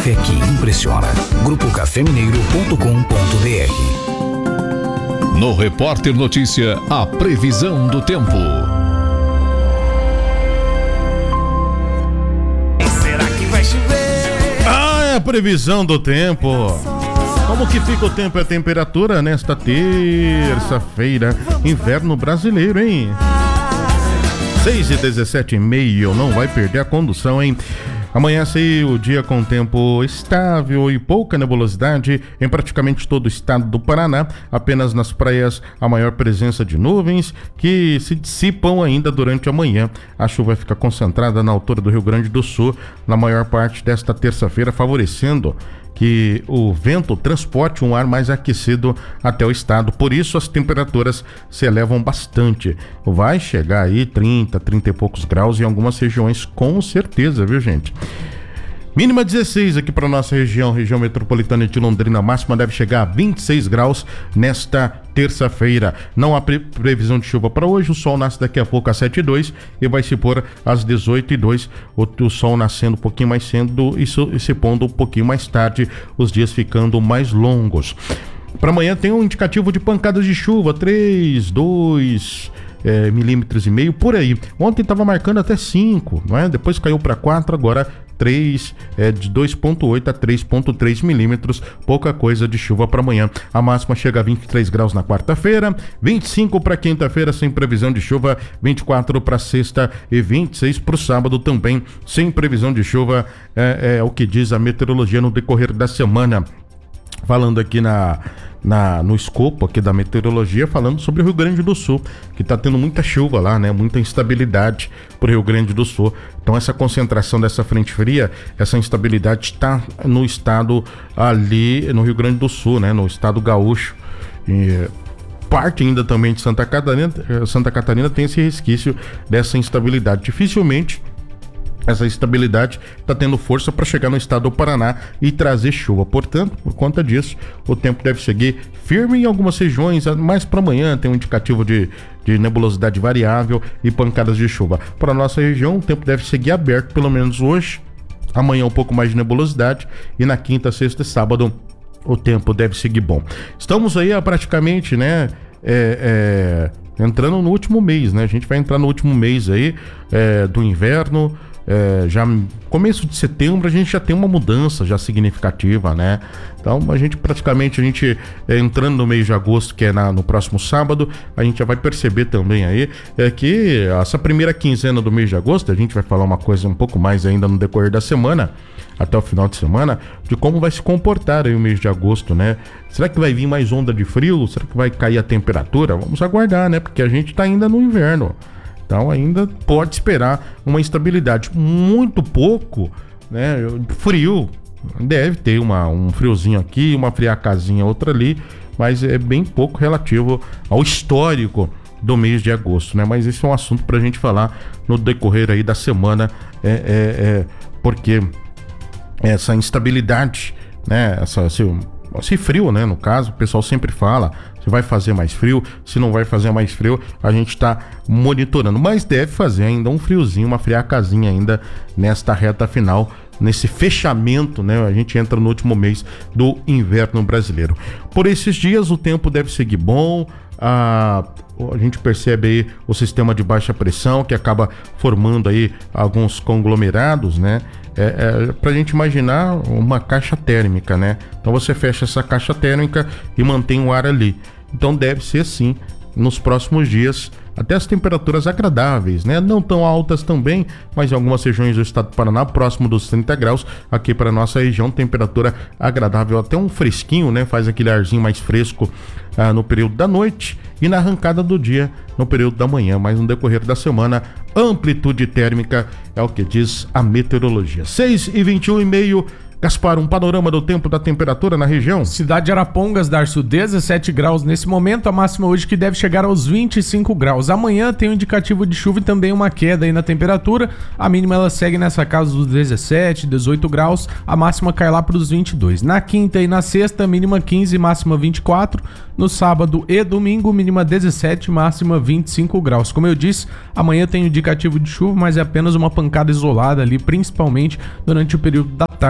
café que impressiona. grupocafemineiro.com.br. No Repórter Notícia, a previsão do tempo. Será que vai chover? A previsão do tempo. Como que fica o tempo e a temperatura nesta terça-feira? Inverno brasileiro, hein? 6h17h30, não vai perder a condução, hein? Amanhece o dia com tempo estável e pouca nebulosidade em praticamente todo o estado do Paraná. Apenas nas praias a maior presença de nuvens que se dissipam ainda durante a manhã. A chuva fica concentrada na altura do Rio Grande do Sul na maior parte desta terça-feira, favorecendo que o vento transporte um ar mais aquecido até o estado. Por isso as temperaturas se elevam bastante. Vai chegar aí 30 e poucos graus em algumas regiões, com certeza, viu, gente? Mínima 16 aqui para nossa região metropolitana de Londrina. Máxima deve chegar a 26 graus nesta terça-feira. Não há previsão de chuva para hoje. O sol nasce daqui a pouco às 7h02 e vai se pôr às 18h02. O sol nascendo um pouquinho mais cedo e se pondo um pouquinho mais tarde, os dias ficando mais longos. Para amanhã tem um indicativo de pancadas de chuva, 3, 2 milímetros e meio, por aí. Ontem estava marcando até 5, não é? Depois caiu para 4, agora 3, de 2,8 a 3,3 milímetros, pouca coisa de chuva para amanhã. A máxima chega a 23 graus na quarta-feira, 25 para quinta-feira sem previsão de chuva, 24 para sexta e 26 para o sábado também sem previsão de chuva, é o que diz a meteorologia no decorrer da semana. Falando aqui no escopo aqui da meteorologia, falando sobre o Rio Grande do Sul, que está tendo muita chuva lá, né? Muita instabilidade pro Rio Grande do Sul. Então essa concentração dessa frente fria, essa instabilidade está no estado ali, no Rio Grande do Sul, né? No estado gaúcho. E parte ainda também de Santa Catarina tem esse resquício dessa instabilidade. Dificilmente essa instabilidade está tendo força para chegar no estado do Paraná e trazer chuva. Portanto, por conta disso, o tempo deve seguir firme em algumas regiões. Mais para amanhã tem um indicativo de nebulosidade variável e pancadas de chuva. Para a nossa região, o tempo deve seguir aberto, pelo menos hoje. Amanhã um pouco mais de nebulosidade e na quinta, sexta e sábado o tempo deve seguir bom. Estamos aí praticamente, né? Entrando no último mês, né? A gente vai entrar no último mês aí do inverno. Já começo de setembro a gente já tem uma mudança já significativa, né? Então a gente entrando no mês de agosto, que é no próximo sábado, a gente já vai perceber também aí que essa primeira quinzena do mês de agosto, a gente vai falar uma coisa um pouco mais ainda no decorrer da semana, até o final de semana, de como vai se comportar aí o mês de agosto, né? Será que vai vir mais onda de frio? Será que vai cair a temperatura? Vamos aguardar, né? Porque a gente tá ainda no inverno. Então ainda pode esperar uma instabilidade. Muito pouco, né? Frio. Deve ter um friozinho aqui, uma friacazinha outra ali, mas é bem pouco relativo ao histórico do mês de agosto, né? Mas esse é um assunto pra gente falar no decorrer aí da semana, porque essa instabilidade, né? Esse frio, né? No caso, o pessoal sempre fala, se vai fazer mais frio, se não vai fazer mais frio, a gente tá monitorando, mas deve fazer ainda um friozinho, uma friacazinha ainda nesta reta final, nesse fechamento, né? A gente entra no último mês do inverno brasileiro. Por esses dias o tempo deve seguir bom. A gente percebe aí o sistema de baixa pressão que acaba formando aí alguns conglomerados, né? Pra gente imaginar uma caixa térmica, né? Então você fecha essa caixa térmica e mantém o ar ali. Então deve ser assim nos próximos dias, até as temperaturas agradáveis, né? Não tão altas também, mas em algumas regiões do estado do Paraná, próximo dos 30 graus. Aqui para nossa região, temperatura agradável, até um fresquinho, né? Faz aquele arzinho mais fresco no período da noite e na arrancada do dia, no período da manhã. Mas no decorrer da semana, amplitude térmica é o que diz a meteorologia. 6h21h30. Gaspar, um panorama do tempo, da temperatura na região. Cidade de Arapongas, Darcio, 17 graus nesse momento, a máxima hoje que deve chegar aos 25 graus. Amanhã tem um indicativo de chuva e também uma queda aí na temperatura. A mínima ela segue nessa casa dos 17, 18 graus, a máxima cai lá para os 22. Na quinta e na sexta, mínima 15, máxima 24. No sábado e domingo, mínima 17, máxima 25 graus. Como eu disse, amanhã tem um indicativo de chuva, mas é apenas uma pancada isolada ali, principalmente durante o período da tarde, viu?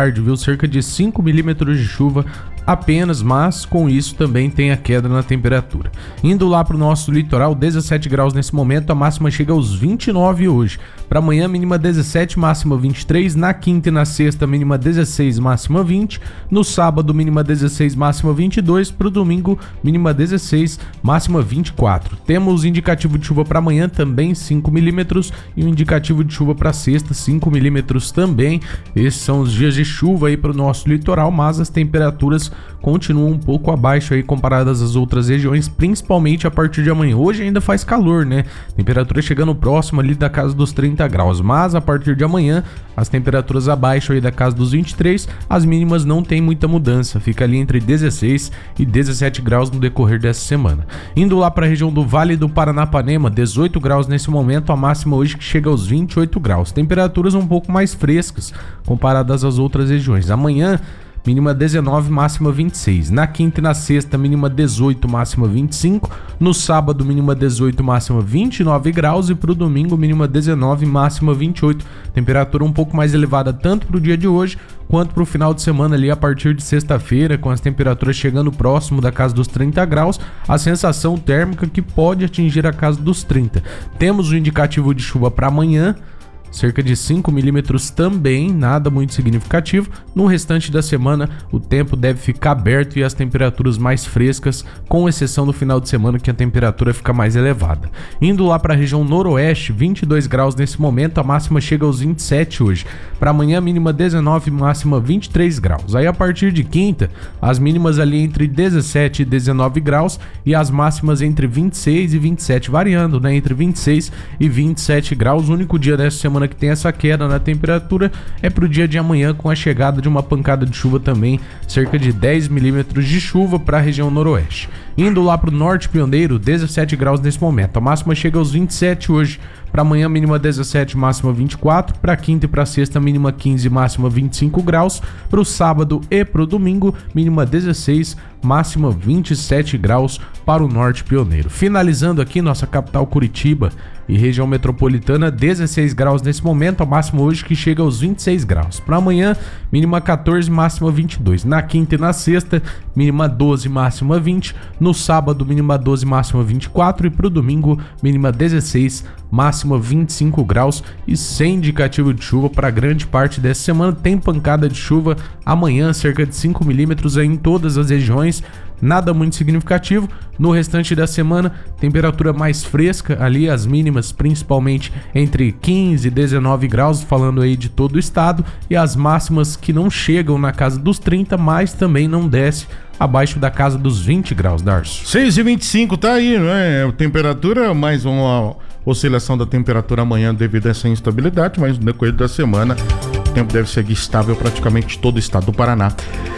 cerca de 5 milímetros de chuva apenas, mas com isso também tem a queda na temperatura. Indo lá para o nosso litoral, 17 graus nesse momento, a máxima chega aos 29 hoje. Para amanhã, mínima 17, máxima 23. Na quinta e na sexta, mínima 16, máxima 20. No sábado, mínima 16, máxima 22. Para o domingo, mínima 16, máxima 24. Temos indicativo de chuva para amanhã, também 5 milímetros. E um indicativo de chuva para sexta, 5 milímetros também. Esses são os dias de chuva aí para o nosso litoral, mas as temperaturas continuam um pouco abaixo aí comparadas às outras regiões, principalmente a partir de amanhã. Hoje ainda faz calor, né? Temperatura chegando próximo ali da casa dos 30 graus, mas a partir de amanhã as temperaturas abaixo aí da casa dos 23, as mínimas não tem muita mudança, fica ali entre 16 e 17 graus no decorrer dessa semana. Indo lá para a região do Vale do Paranapanema, 18 graus nesse momento, a máxima hoje que chega aos 28 graus. Temperaturas um pouco mais frescas comparadas às outras regiões. Amanhã mínima 19, máxima 26. Na quinta e na sexta, mínima 18, máxima 25. No sábado, mínima 18, máxima 29 graus. E para o domingo, mínima 19, máxima 28. Temperatura um pouco mais elevada tanto para o dia de hoje quanto para o final de semana ali a partir de sexta-feira, com as temperaturas chegando próximo da casa dos 30 graus. A sensação térmica que pode atingir a casa dos 30. Temos o indicativo de chuva para amanhã, cerca de 5 milímetros também, nada muito significativo. No restante da semana, o tempo deve ficar aberto e as temperaturas mais frescas, com exceção do final de semana que a temperatura fica mais elevada. Indo lá para a região noroeste, 22 graus nesse momento, a máxima chega aos 27 hoje. Para amanhã, mínima 19, máxima 23 graus. Aí a partir de quinta, as mínimas ali entre 17 e 19 graus e as máximas entre 26 e 27, variando, né? Entre 26 e 27 graus. O único dia dessa semana que tem essa queda na temperatura é pro dia de amanhã, com a chegada de uma pancada de chuva também, cerca de 10 milímetros de chuva para a região noroeste. Indo lá pro norte pioneiro, 17 graus nesse momento, a máxima chega aos 27 hoje. Para amanhã, mínima 17, máxima 24. Para quinta e para sexta, mínima 15, máxima 25 graus. Para o sábado e para o domingo, mínima 16, máxima 27 graus para o norte pioneiro. Finalizando aqui nossa capital Curitiba e região metropolitana, 16 graus nesse momento, a máxima hoje que chega aos 26 graus. Para amanhã, mínima 14, máxima 22. Na quinta e na sexta, mínima 12, máxima 20. No sábado, mínima 12, máxima 24. E para o domingo, mínima 16, máxima 25 graus e sem indicativo de chuva para grande parte dessa semana. Tem pancada de chuva amanhã, cerca de 5 milímetros em todas as regiões, nada muito significativo. No restante da semana, temperatura mais fresca, ali as mínimas principalmente entre 15 e 19 graus, falando aí de todo o estado, e as máximas que não chegam na casa dos 30, mas também não desce abaixo da casa dos 20 graus, Darcio. 6h25, tá aí, né? Temperatura, mais uma oscilação da temperatura amanhã devido a essa instabilidade, mas no decorrer da semana o tempo deve seguir estável praticamente todo o estado do Paraná.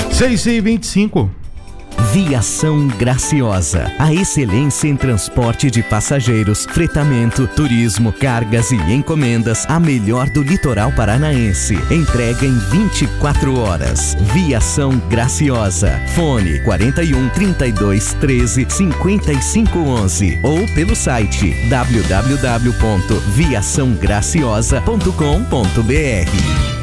6h25. Viação Graciosa, a excelência em transporte de passageiros, fretamento, turismo, cargas e encomendas, a melhor do litoral paranaense. Entrega em 24 horas. Viação Graciosa. Fone 41 32 13 55 11 ou pelo site www.viaçãograciosa.com.br.